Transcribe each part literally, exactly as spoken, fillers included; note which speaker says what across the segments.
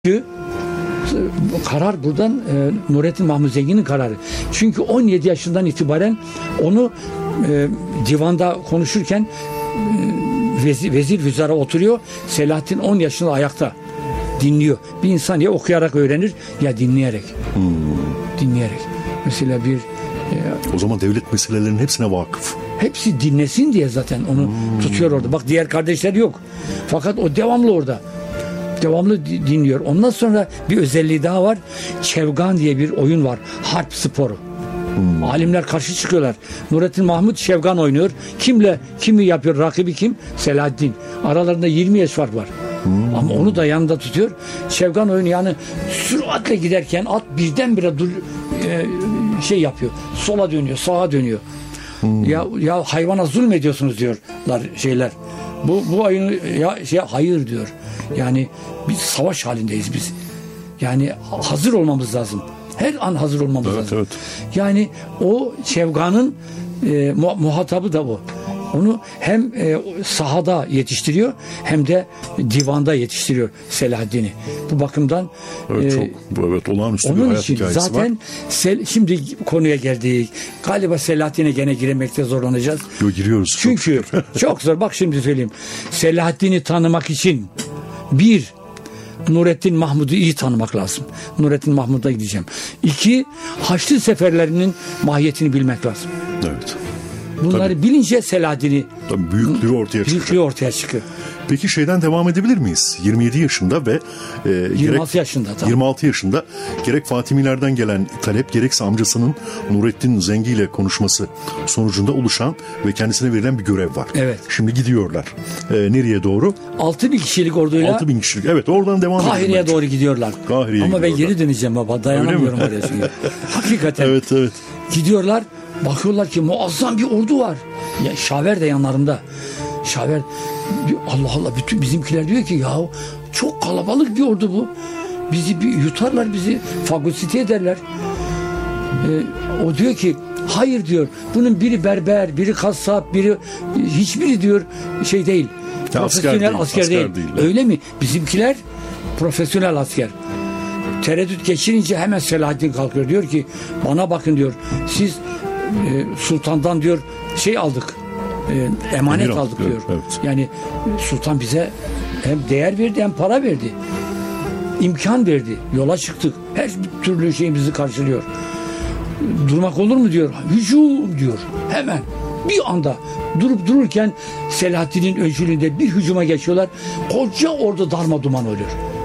Speaker 1: Çünkü karar buradan e, Nurettin Mahmut Zengi'nin kararı. Çünkü on yedi yaşından itibaren onu e, divanda konuşurken e, vezir, vezir vüzara oturuyor. Selahattin on yaşında ayakta dinliyor. Bir insan ya okuyarak öğrenir ya dinleyerek. Hmm. Dinleyerek. Mesela bir e,
Speaker 2: o zaman devlet meselelerinin hepsine vakıf.
Speaker 1: Hepsi dinlesin diye zaten onu hmm. tutuyor orada. Bak diğer kardeşler yok. Fakat o devamlı orada. Devamlı dinliyor. Ondan sonra bir özelliği daha var. Şevgan diye bir oyun var. Harp sporu. Hmm. Alimler karşı çıkıyorlar. Nurettin Mahmut Şevgan oynuyor. Kimle kimi yapıyor? Rakibi kim? Selahaddin. Aralarında yirmi yaş fark var. Hmm. Ama onu da yanında tutuyor. Şevgan oyunu yani süratle giderken at birdenbire dur, e, şey yapıyor. Sola dönüyor, sağa dönüyor. Hmm. Ya ya hayvana zulmediyorsunuz diyorlar şeyler. Bu bu oyunu ya şey hayır diyor. Yani biz savaş halindeyiz biz. Yani hazır olmamız lazım. Her an hazır olmamız
Speaker 2: evet,
Speaker 1: lazım.
Speaker 2: Evet.
Speaker 1: Yani o Şevgan'ın e, muhatabı da bu. Onu hem e, sahada yetiştiriyor hem de divanda yetiştiriyor Selahaddin'i. Bu bakımdan
Speaker 2: evet,
Speaker 1: e,
Speaker 2: çok, bu evet olağanüstü bir
Speaker 1: onun
Speaker 2: hayat
Speaker 1: için
Speaker 2: hikayesi
Speaker 1: zaten
Speaker 2: var.
Speaker 1: Sel, şimdi konuya geldik. Galiba Selahaddin'e gene giremekte zorlanacağız.
Speaker 2: Yok giriyoruz.
Speaker 1: Çünkü çok, çok zor. Bak şimdi söyleyeyim. Selahaddin'i tanımak için bir, Nurettin Mahmud'u iyi tanımak lazım. Nurettin Mahmud'a gideceğim. İki, Haçlı seferlerinin mahiyetini bilmek lazım.
Speaker 2: Evet.
Speaker 1: Bunları Tabii. bilince Selahaddin'i
Speaker 2: büyüklüğü ortaya çıkıyor.
Speaker 1: Büyüklüğü ortaya çıkıyor.
Speaker 2: Peki şeyden devam edebilir miyiz? yirmi yedi yaşında ve e,
Speaker 1: yirmi altı
Speaker 2: gerek,
Speaker 1: yaşında tamam.
Speaker 2: yirmi altı yaşında gerek Fatimilerden gelen talep gerekse amcasının Nurettin Zengi ile konuşması sonucunda oluşan ve kendisine verilen bir görev var.
Speaker 1: Evet.
Speaker 2: Şimdi gidiyorlar. E, nereye doğru?
Speaker 1: altı bin kişilik orduyla
Speaker 2: altı bin kişilik. Evet, oradan devam edelim.
Speaker 1: Kahire'ye doğru gidiyorlar.
Speaker 2: Kahire'ye
Speaker 1: Ama
Speaker 2: gidiyorlar.
Speaker 1: ben geri döneceğim baba. Dayanamıyorum oraya çünkü. Hakikaten.
Speaker 2: Evet, evet.
Speaker 1: Gidiyorlar. Bakıyorlar ki muazzam bir ordu var. Ya Şaver de yanlarında. Şaver Allah Allah bütün bizimkiler diyor ki ya çok kalabalık bir ordu bu. Bizi bir yutarlar, bizi fagosite ederler. Ee, o diyor ki hayır diyor. Bunun biri berber, biri kasap, biri hiçbiri diyor şey değil.
Speaker 2: Ya
Speaker 1: profesyonel asker,
Speaker 2: asker
Speaker 1: değil.
Speaker 2: değil. değil
Speaker 1: Öyle mi? Bizimkiler profesyonel asker. Tereddüt geçirince hemen Selahaddin kalkıyor. Diyor ki bana bakın diyor. Siz e, sultandan diyor şey aldık. E, emanet
Speaker 2: Emir
Speaker 1: aldık
Speaker 2: evet,
Speaker 1: diyor.
Speaker 2: Evet.
Speaker 1: Yani sultan bize hem değer verdi hem para verdi. İmkan verdi. Yola çıktık. Her türlü şeyimizi karşılıyor. Durmak olur mu diyor. Hücum diyor. Hemen bir anda durup dururken Selahaddin'in öncülüğünde bir hücuma geçiyorlar. Koca ordu darma duman oluyor.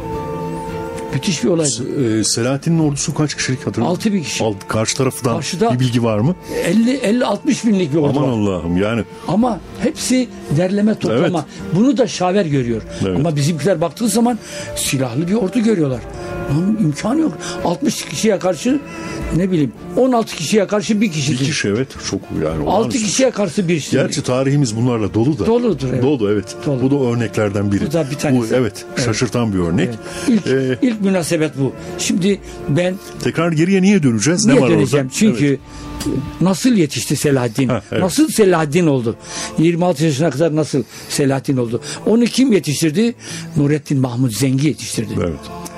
Speaker 1: Müthiş bir olay.
Speaker 2: E, Selahattin'in ordusu kaç kişilik hatırlıyor musun?
Speaker 1: altı bin kişi.
Speaker 2: Alt, karşı taraftan
Speaker 1: Karşıda
Speaker 2: bir bilgi var mı?
Speaker 1: elli altmış binlik bir ordu
Speaker 2: Aman
Speaker 1: var.
Speaker 2: Allah'ım yani.
Speaker 1: Ama hepsi derleme toplama. Evet. Bunu da Şaver görüyor. Evet. Ama bizimkiler baktığı zaman silahlı bir ordu görüyorlar. Onun imkanı yok. altmış kişiye karşı ne bileyim on altı kişiye karşı bir kişi.
Speaker 2: Bir kişi evet çok yani.
Speaker 1: altı kişiye karşı bir kişi.
Speaker 2: Gerçi tarihimiz bunlarla dolu da.
Speaker 1: Doludur evet.
Speaker 2: Dolu evet.
Speaker 1: Dolu.
Speaker 2: Bu da örneklerden biri.
Speaker 1: Bu da bir tanesi.
Speaker 2: Bu, evet, evet şaşırtan bir örnek. Evet.
Speaker 1: İlk,
Speaker 2: ee,
Speaker 1: ilk münasebet bu. Şimdi ben
Speaker 2: tekrar geriye niye döneceğiz?
Speaker 1: Niye
Speaker 2: ne var
Speaker 1: döneceğim?
Speaker 2: orada?
Speaker 1: Çünkü
Speaker 2: evet.
Speaker 1: nasıl yetişti Selahaddin? Ha, evet. Nasıl Selahaddin oldu? yirmi altı yaşına kadar nasıl Selahaddin oldu? Onu kim yetiştirdi? Nurettin Mahmut Zengi yetiştirdi.
Speaker 2: Evet.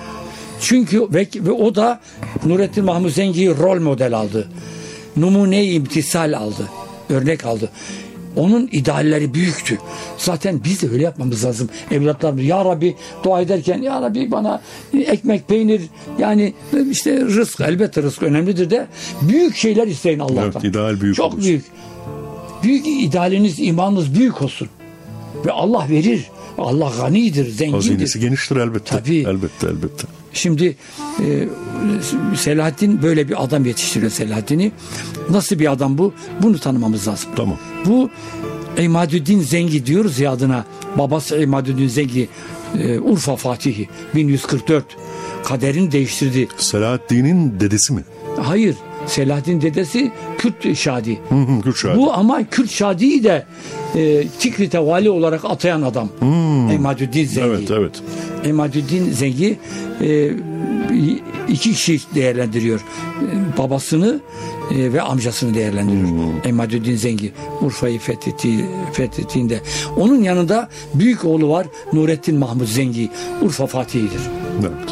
Speaker 1: Çünkü ve, ve o da Nurettin Mahmut Zengi'yi rol model aldı. Numune-i imtisal aldı. Örnek aldı. Onun idealleri büyüktü. Zaten biz de öyle yapmamız lazım. Evlatlarımız ya Rabbi dua ederken ya Rabbi bana ekmek, peynir yani işte rızk elbette rızk önemlidir de büyük şeyler isteyin Allah'tan.
Speaker 2: Evet, ideal büyük
Speaker 1: Çok
Speaker 2: olsun.
Speaker 1: büyük. Büyük idealiniz, imanınız büyük olsun. Ve Allah verir. Allah ganidir, zengindir.
Speaker 2: Hazinesi geniştir elbette.
Speaker 1: Tabii.
Speaker 2: Elbette, elbette.
Speaker 1: Şimdi e, Selahaddin böyle bir adam yetiştiriyor Selahaddin'i. Nasıl bir adam bu? Bunu tanımamız lazım.
Speaker 2: Tamam.
Speaker 1: Bu İmadüddin Zengi diyoruz ya adına. Babası İmadüddin Zengi e, Urfa Fatihi bin yüz kırk dört. Kaderini değiştirdi.
Speaker 2: Selahaddin'in dedesi mi?
Speaker 1: Hayır. Selahaddin dedesi Kürt Şadi.
Speaker 2: Hı hı, Kürt Şadi.
Speaker 1: Bu ama Kürt Şadi'yi de e, Tikrit'e vali olarak atayan adam. Hmm. İmadüddin Zengi.
Speaker 2: Evet, evet.
Speaker 1: İmadüddin Zengi e, iki kişi değerlendiriyor. E, babasını e, ve amcasını değerlendiriyor. Hmm. İmadüddin Zengi Urfa'yı fethetti, fethettiğinde. Onun yanında büyük oğlu var Nurettin Mahmut Zengi. Urfa Fatihi'dir.
Speaker 2: Evet.